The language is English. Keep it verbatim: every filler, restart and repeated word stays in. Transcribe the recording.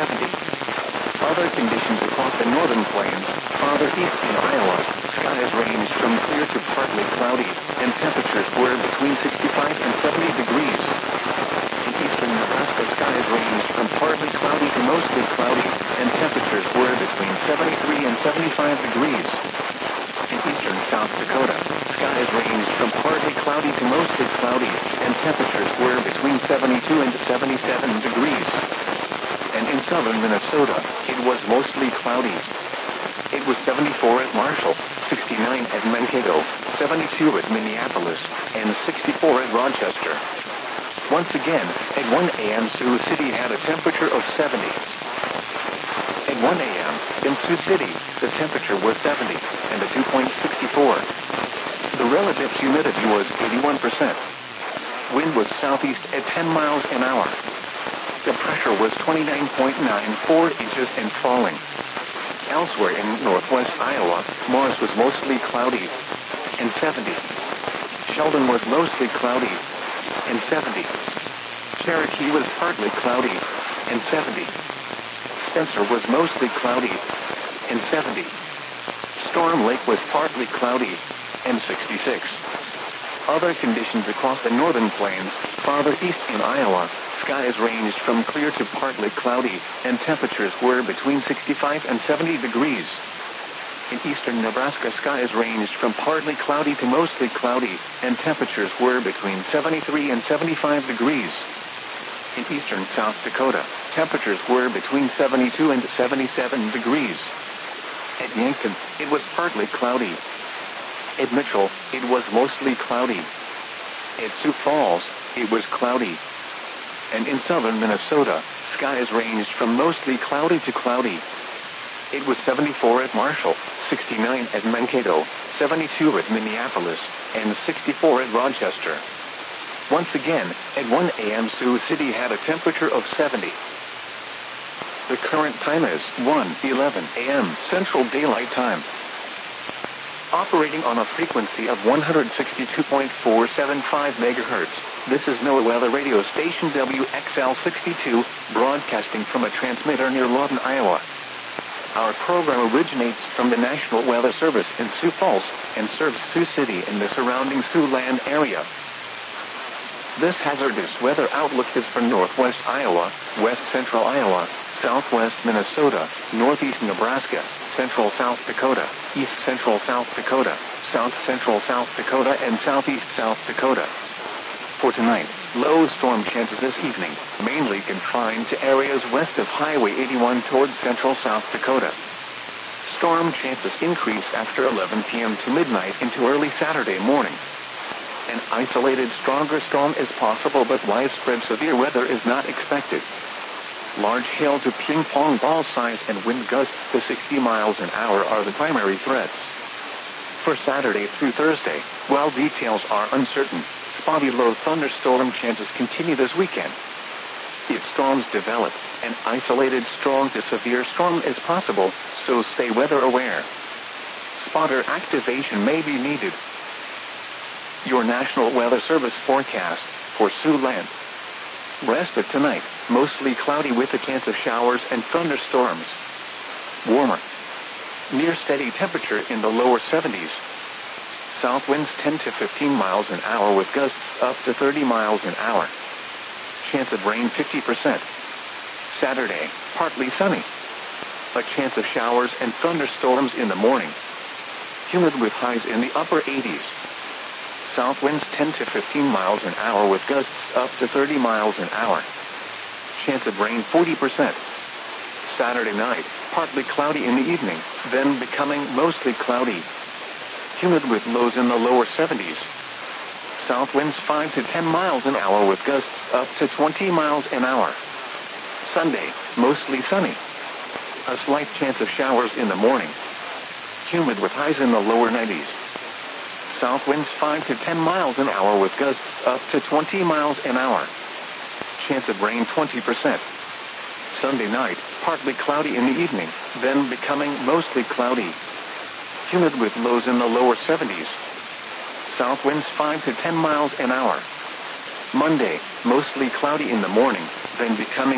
seventy. Other conditions across the northern plains, farther east in Iowa, skies ranged from clear to partly cloudy, and temperatures were between sixty-five and seventy degrees. In eastern Nebraska, skies ranged from partly cloudy to mostly cloudy, and temperatures were between seventy-three and seventy-five degrees. In eastern South Dakota, skies ranged from partly cloudy to mostly cloudy, and temperatures were between seventy-two and seventy-seven degrees. And in southern Minnesota, it was mostly cloudy. It was seventy-four at Marshall, sixty-nine at Mankato, seventy-two at Minneapolis, and sixty-four at Rochester. Once again, at one a m Sioux City had a temperature of seventy. At one a m in Sioux City, the temperature was seventy, and the dew point sixty-four. The relative humidity was eighty-one percent. Wind was southeast at ten miles an hour. The pressure was twenty-nine point nine four inches and falling. Elsewhere in northwest Iowa, Morris was mostly cloudy and seventy. Sheldon was mostly cloudy and seventy. Cherokee was partly cloudy and seventy. Spencer was mostly cloudy and seventy. Storm Lake was partly cloudy and sixty-six. Other conditions across the northern plains, farther east in Iowa, skies ranged from clear to partly cloudy, and temperatures were between sixty-five and seventy degrees. In eastern Nebraska, skies ranged from partly cloudy to mostly cloudy, and temperatures were between seventy-three and seventy-five degrees. In eastern South Dakota, temperatures were between seventy-two and seventy-seven degrees. At Yankton, it was partly cloudy. At Mitchell, it was mostly cloudy. At Sioux Falls, it was cloudy. And in southern Minnesota, skies ranged from mostly cloudy to cloudy. It was seventy-four at Marshall, sixty-nine at Mankato, seventy-two at Minneapolis, and sixty-four at Rochester. Once again, at one a m Sioux City had a temperature of seventy. The current time is one eleven a m Central Daylight Time. Operating on a frequency of one hundred sixty-two point four seven five megahertz, this is NOAA Weather Radio Station W X L sixty-two, broadcasting from a transmitter near Lawton, Iowa. Our program originates from the National Weather Service in Sioux Falls and serves Sioux City and the surrounding Siouxland area. This hazardous weather outlook is for northwest Iowa, west central Iowa, southwest Minnesota, northeast Nebraska, central South Dakota, east central South Dakota, south central South Dakota, and southeast South Dakota. For tonight, low storm chances this evening, mainly confined to areas west of Highway eighty-one towards central South Dakota. Storm chances increase after eleven p m to midnight into early Saturday morning. An isolated stronger storm is possible, but widespread severe weather is not expected. Large hail to ping-pong ball size and wind gusts to sixty miles an hour are the primary threats. For Saturday through Thursday, while details are uncertain, spotty low thunderstorm chances continue this weekend. If storms develop, an isolated strong to severe storm is possible, so stay weather aware. Spotter activation may be needed. Your National Weather Service forecast for Siouxland. Rest of tonight, mostly cloudy with a chance of showers and thunderstorms. Warmer. Near steady temperature in the lower seventies. South winds ten to fifteen miles an hour with gusts up to thirty miles an hour. Chance of rain fifty percent. Saturday, partly sunny. A chance of showers and thunderstorms in the morning. Humid with highs in the upper eighties. South winds ten to fifteen miles an hour with gusts up to thirty miles an hour. Chance of rain forty percent. Saturday night, partly cloudy in the evening, then becoming mostly cloudy. Humid with lows in the lower seventies. South winds five to ten miles an hour with gusts up to twenty miles an hour. Sunday, mostly sunny. A slight chance of showers in the morning. Humid with highs in the lower nineties. South winds five to ten miles an hour with gusts up to twenty miles an hour. Chance of rain twenty percent. Sunday night, partly cloudy in the evening, then becoming mostly cloudy. Humid with lows in the lower seventies. South winds five to ten miles an hour. Monday, mostly cloudy in the morning, then becoming